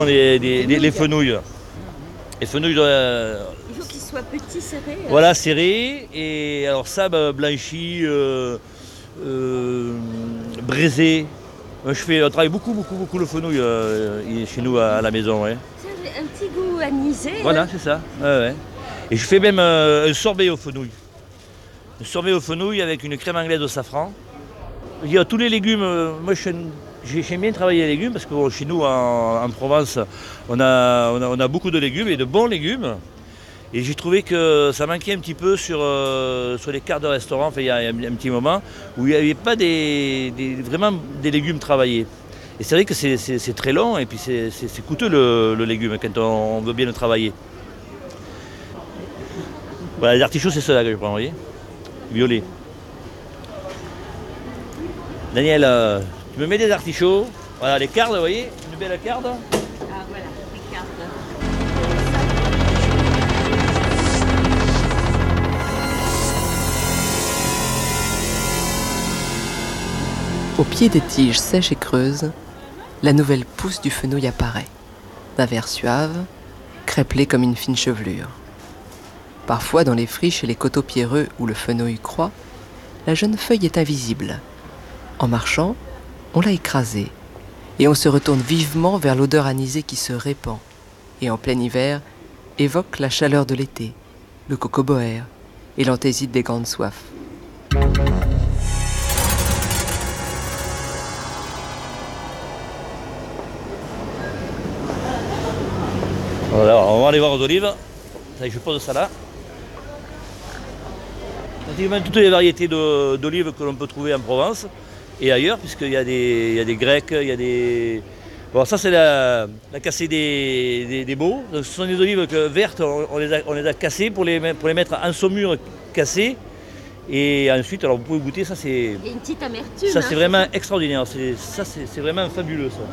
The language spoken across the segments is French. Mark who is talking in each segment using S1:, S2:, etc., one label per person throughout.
S1: Les fenouilles. Les fenouilles,
S2: Il faut qu'ils soient petits, serrés.
S1: voilà, serrées. Et alors ça, blanchi, braisé. On travaille beaucoup le fenouil chez nous à la maison. Ouais.
S2: Ça a un petit goût anisé.
S1: Voilà, c'est ça. Ouais, ouais. Et je fais même un sorbet au fenouil. Un sorbet au fenouil avec une crème anglaise au safran. Je veux dire, tous les légumes, moi j'aime bien travailler les légumes parce que bon, chez nous en Provence, on a beaucoup de légumes et de bons légumes. Et j'ai trouvé que ça manquait un petit peu sur les cartes de restaurant, enfin, il y a un petit moment, où il n'y avait pas vraiment des légumes travaillés. Et c'est vrai que c'est très long et puis c'est coûteux le légume quand on veut bien le travailler. Voilà, les artichauts, c'est ceux-là que je prends, vous voyez, violet. Daniel, tu me mets des artichauts, voilà les cardes, vous voyez, une belle carde.
S2: Ah voilà, les cartes.
S3: Au pied des tiges sèches et creuses, la nouvelle pousse du fenouil apparaît, d'un vert suave, crêpelé comme une fine chevelure. Parfois, dans les friches et les coteaux pierreux où le fenouil croît, la jeune feuille est invisible. En marchant, on l'a écrasée, et on se retourne vivement vers l'odeur anisée qui se répand, et en plein hiver, évoque la chaleur de l'été, le cocoboère et l'anthésite des grandes soifs.
S1: Voilà, on va aller voir aux olives. Je pose ça là. Pratiquement toutes les variétés d'olives que l'on peut trouver en Provence et ailleurs, puisqu'il y a des grecs, il y a des... Bon, ça c'est la cassée des baux. Ce sont des olives vertes, on les a cassées pour les mettre en saumure cassée. Et ensuite, alors vous pouvez goûter, ça c'est...
S2: Il y a une petite amertume.
S1: Ça c'est vraiment extraordinaire, c'est vraiment fabuleux ça.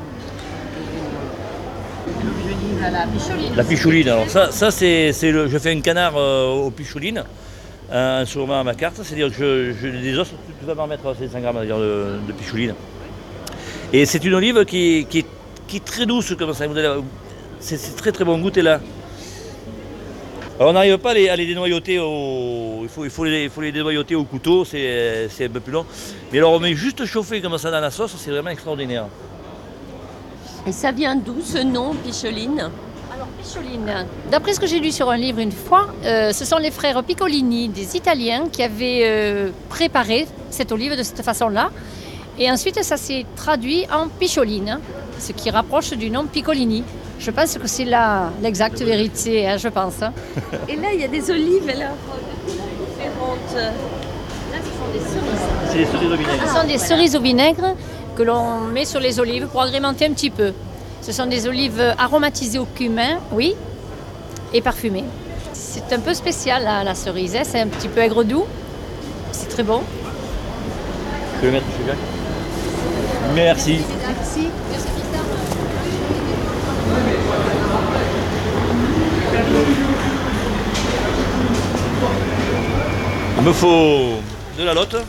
S2: La picholine.
S1: La pichouline, alors ça c'est je fais un canard aux pichoulines, souvent à ma carte, c'est-à-dire que des os, tu vas m'en mettre 500 grammes de pichouline. Et c'est une olive qui est très douce comme ça, c'est très bon, goûtez là. Alors on n'arrive pas à les dénoyauter, il faut les dénoyauter au couteau, c'est un peu plus long. Mais alors on met juste chauffer comme ça dans la sauce, c'est vraiment extraordinaire.
S2: Et ça vient d'où ce nom, picholine?
S4: Alors, picholine, d'après ce que j'ai lu sur un livre une fois, ce sont les frères Piccolini, des Italiens, qui avaient préparé cette olive de cette façon-là. Et ensuite, ça s'est traduit en picholine, ce qui rapproche du nom Piccolini. Je pense que c'est l'exacte vérité, hein, je pense.
S2: Et là, il y a des olives alors, différentes. Là, ce sont des cerises.
S1: C'est des cerises au vinaigre.
S4: Ce sont des cerises au vinaigre que l'on met sur les olives pour agrémenter un petit peu. Ce sont des olives aromatisées au cumin, oui, et parfumées. C'est un peu spécial la cerise, hein. C'est un petit peu aigre-doux. C'est très bon.
S1: Je vais le mettre chez Jacques. Merci.
S2: Merci.
S1: Il me faut de la lotte.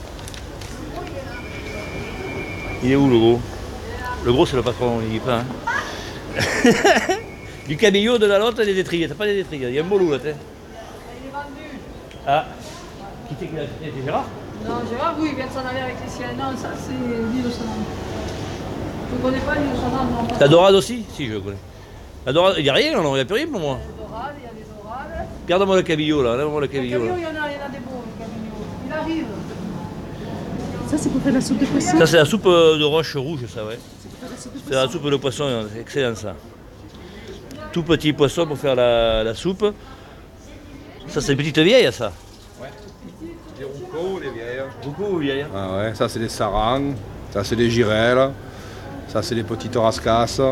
S1: Il est où le gros? Le gros c'est le patron, il n'y est pas. Hein. Du cabillaud, de la lotte et des détriers. T'as pas des détriers, il y a un beau loup là. Il est vendu. Ah. Qui c'est qui l'a acheté? C'est Gérard?
S5: Non, Gérard, oui, il vient de s'en aller avec les siens. Non, ça c'est l'île de Sanan. Je ne connais pas l'île de Sanan, non.
S1: La dorade aussi? Si, je connais. La dorade, il n'y a rien, non, il n'y a plus rien pour moi.
S5: Il y a des dorades, il y a des dorades.
S1: Regarde-moi le cabillaud là, regarde-moi le
S5: Le
S1: cabillaud.
S5: cabillaud,
S1: Là.
S5: il y en a des bons, le cabillaud. Il arrive.
S2: Ça, c'est pour faire la soupe de poisson.
S1: Ça c'est la soupe de roche rouge, ça ouais. C'est la soupe de poisson, c'est excellent ça. Tout petit poisson pour faire la soupe. Ça c'est une petite vieille ça.
S6: Ouais. Des roucos, des vieilles.
S1: Beaucoup vieille.
S6: Ah ouais, ça c'est des sarangs, ça c'est des girelles, ça c'est des petites rascasses.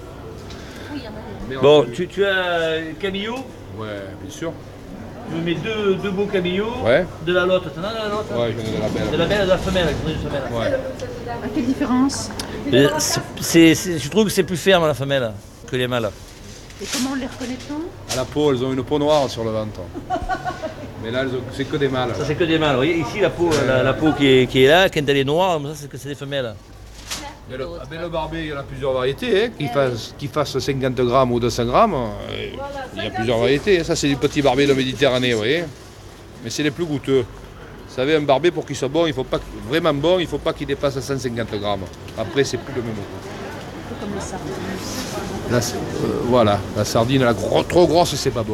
S1: Bon, tu as cabillaud,
S6: Ouais, bien sûr.
S1: tu me mets deux beaux cabillots,
S6: Ouais.
S1: de la lotte, t'en as de la lotte?
S6: Ouais, je connais de la belle.
S1: De la belle et de la femelle, je connais une femelle.
S6: Ouais.
S2: À quelle différence?
S1: Je trouve que c'est plus ferme la femelle que les mâles.
S2: Et comment les reconnaît-on?
S6: À la peau, elles ont une peau noire sur le ventre. Mais là, c'est que des mâles.
S1: Ça c'est que des mâles. Vous voyez ici la peau qui est là, quand elle est noire, ça c'est que c'est des femelles.
S6: Le barbet, il y en a plusieurs variétés. Hein, qui fasse 50 grammes ou 200 grammes, il y a plusieurs variétés. Ça, c'est du petit barbet de Méditerranée, vous voyez. Mais c'est les plus goûteux. Vous savez, un barbet, pour qu'il soit bon, vraiment bon, il ne faut pas qu'il dépasse 150 grammes. Après, c'est plus le même goût.
S2: Comme les sardines.
S6: Là, voilà, la sardine, trop grosse, c'est pas bon.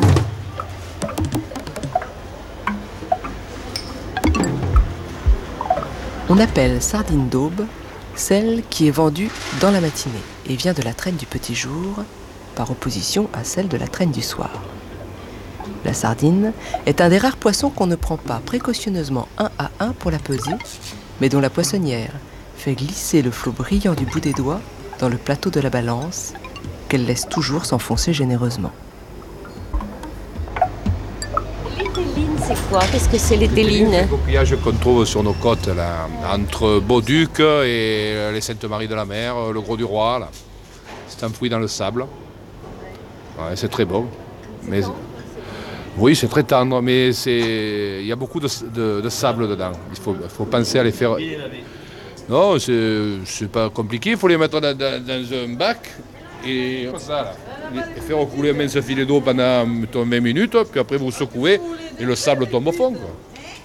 S3: On appelle sardine d'aube celle qui est vendue dans la matinée et vient de la traîne du petit jour, par opposition à celle de la traîne du soir. La sardine est un des rares poissons qu'on ne prend pas précautionneusement un à un pour la peser, mais dont la poissonnière fait glisser le flot brillant du bout des doigts dans le plateau de la balance, qu'elle laisse toujours s'enfoncer généreusement.
S2: L'étéline, c'est quoi? Qu'est-ce que c'est l'étéline?
S6: C'est le coquillage qu'on trouve sur nos côtes, là, entre Beauduc et les Saintes-Maries de la Mer, le Gros du Roi. Là. C'est un fruit dans le sable. Ouais, c'est très bon. Mais, oui, c'est très tendre, mais il y a beaucoup de sable dedans. Il faut penser à les faire... Non, c'est pas compliqué, il faut les mettre dans un bac et comme ça, là, et faire couler un mince filet d'eau pendant 20 minutes, puis après vous secouez et le sable tombe au fond. Quoi.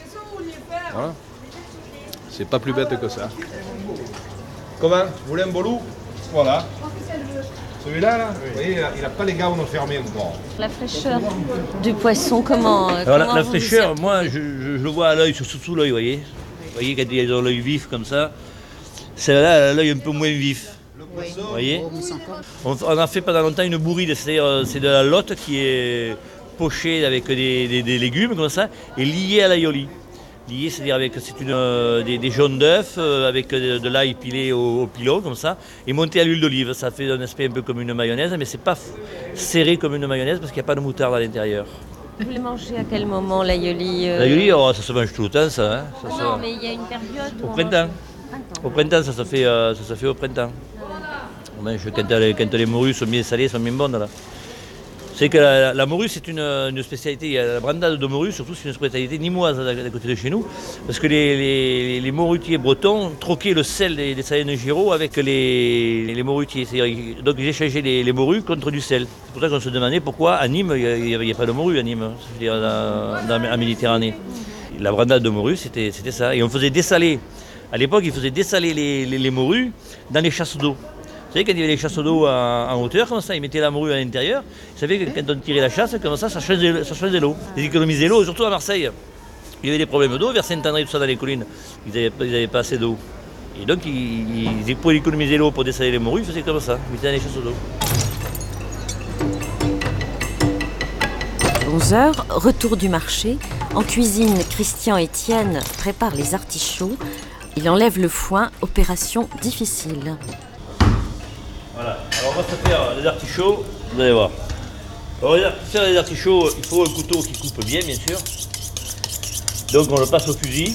S6: Voilà. C'est pas plus bête que ça. Comment? Vous voulez un bolou? Voilà. Celui-là, là, vous voyez, il n'a pas les gouines fermées encore.
S2: La fraîcheur du poisson, comment?
S1: Alors la fraîcheur, moi je le vois à l'œil, sous l'œil, vous voyez. Vous voyez quand il est dans l'œil vif comme ça. Celle-là, elle a l'œil un peu moins vif. Vous voyez? On a fait pendant longtemps une bourride, c'est-à-dire c'est de la lotte qui est pochée avec des légumes comme ça et liée à l'aïoli. Liée, c'est-à-dire avec des jaunes d'œufs avec de l'ail pilé au pilon comme ça et monté à l'huile d'olive. Ça fait un aspect un peu comme une mayonnaise, mais c'est pas serré comme une mayonnaise parce qu'il n'y a pas de moutarde à l'intérieur.
S2: Vous les mangez à quel moment, l'aïoli?
S1: L'aïoli, ça se mange tout le temps, ça. Hein,
S2: non, mais il y a une période où
S1: au printemps. Au printemps, ça se fait au printemps. On mange quand les morues sont bien salées, sont bien bonnes. Là. C'est que la morue, c'est une spécialité. La brandade de morue, surtout, c'est une spécialité nimoise à côté de chez nous. Parce que les morutiers bretons troquaient le sel des salins de Giraud avec les morutiers. Donc ils échangeaient les morues contre du sel. C'est pour ça qu'on se demandait pourquoi à Nîmes, il n'y a pas de morue à Nîmes, c'est-à-dire en Méditerranée. La brandade de morue, c'était ça. Et on faisait dessaler. À l'époque, ils faisaient dessaler les morues dans les chasses d'eau. Vous savez, quand il y avait les chasses d'eau en hauteur, comme ça, ils mettaient la morue à l'intérieur. Vous savez que quand on tirait la chasse, comme ça changeait l'eau. Ils économisaient l'eau, surtout à Marseille. Il y avait des problèmes d'eau, vers Saint-André, tout ça, dans les collines. Ils n'avaient pas assez d'eau. Et donc, pour économiser l'eau, pour dessaler les morues, ils faisaient comme ça. Ils mettaient dans les chasses d'eau.
S2: 11h, retour du marché. En cuisine, Christian et Étienne préparent les artichauts. Il enlève le foin, opération difficile.
S1: Voilà, alors on va se faire les artichauts, vous allez voir. Alors pour faire les artichauts, il faut un couteau qui coupe bien sûr. Donc on le passe au fusil.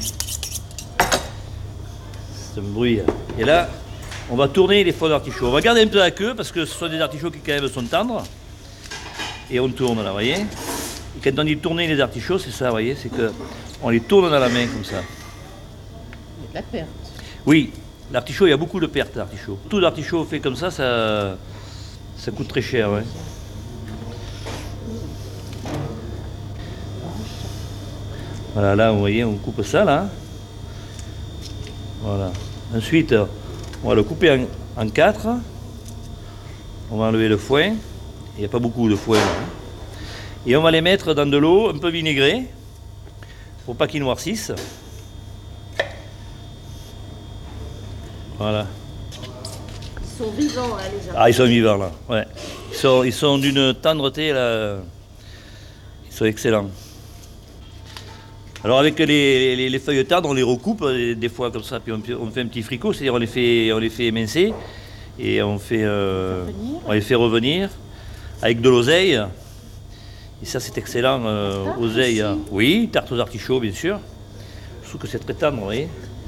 S1: C'est un bruit. Et là, on va tourner les faux d'artichauts. On va garder un peu la queue parce que ce sont des artichauts qui quand même sont tendres. Et on tourne là, vous voyez. Et quand on dit tourner les artichauts, c'est ça, vous voyez, c'est qu'on les tourne dans la main comme ça.
S5: Il y a de la perte.
S1: Oui, l'artichaut, il y a beaucoup de pertes d'artichaut. Tout l'artichaut fait comme ça coûte très cher. Ouais. Voilà, là, vous voyez, on coupe ça, là. Voilà. Ensuite, on va le couper en 4. On va enlever le foin. Il n'y a pas beaucoup de foin. Là. Et on va les mettre dans de l'eau un peu vinaigrée, pour pas qu'ils noircissent. Voilà.
S2: Ils sont vivants, là, les gens.
S1: Ah, ils sont vivants, là. Ouais. Ils sont d'une tendreté, là. Ils sont excellents. Alors, avec les feuilles tendres, on les recoupe des fois comme ça, puis on fait un petit fricot, c'est-à-dire on les fait émincer et on les fait revenir avec de l'oseille. Et ça, c'est excellent. Oseille. Oui, tarte aux artichauts, bien sûr. Je trouve que c'est très tendre, vous voyez.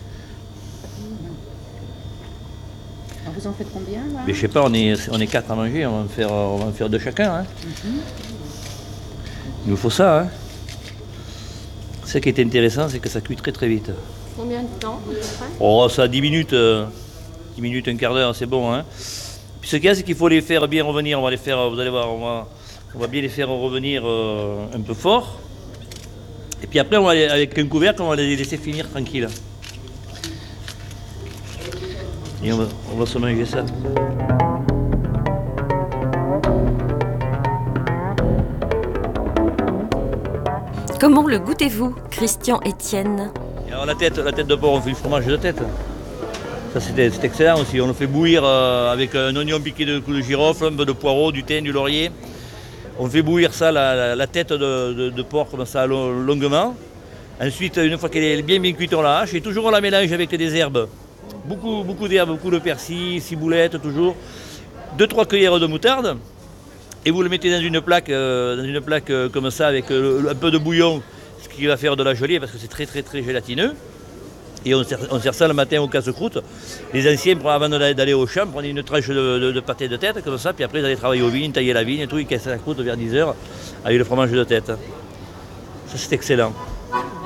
S5: Alors vous en faites combien là?
S1: Mais je sais pas, on est 4 à manger, on va en faire 2 chacun. Hein. Il nous faut ça. Hein. Ce qui est intéressant, c'est que ça cuit très très vite.
S2: Combien de temps à peu près?
S1: Oh, ça a 10 minutes. 10 minutes, un quart d'heure, c'est bon. Hein. Puis ce qu'il y a, c'est qu'il faut les faire bien revenir. On va les faire, vous allez voir, on va bien les faire revenir un peu fort. Et puis après, avec un couvercle, on va les laisser finir tranquille. Et on va se manger ça.
S2: Comment le goûtez-vous, Christian Etienne?
S1: Et alors la tête de porc, on fait du fromage de tête. Ça c'est excellent aussi. On le fait bouillir avec un oignon piqué de clous de girofle, un peu de poireau, du thym, du laurier. On fait bouillir ça, la tête de porc comme ça longuement. Ensuite, une fois qu'elle est bien cuite, on la hache et toujours on la mélange avec des herbes. Beaucoup d'herbes, beaucoup de persil, ciboulette toujours. 2-3 cuillères de moutarde. Et vous le mettez dans une plaque comme ça avec un peu de bouillon, ce qui va faire de la gelée parce que c'est très gélatineux. Et on sert ça le matin au casse-croûte. Les anciens, avant d'aller au champ, prenaient une tranche de pâté de tête comme ça, puis après ils allaient travailler aux vignes, tailler la vigne et tout, ils cassaient la croûte vers 10h avec le fromage de tête. Ça c'est excellent.